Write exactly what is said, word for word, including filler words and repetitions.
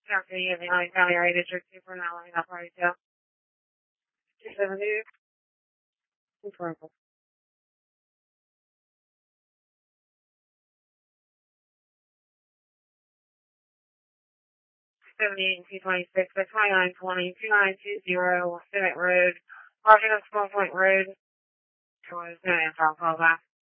County of the Allen County Area District two for an hour and operating tail. two seventy. Confirmable. seventy-eight and two twenty-six, at twenty-nine twenty, two nine two zero, Senate Road, Washington Small Point Road. There was no answer. I'll call back.